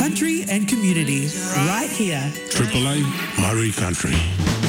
country and community right here. AAA Maury Country.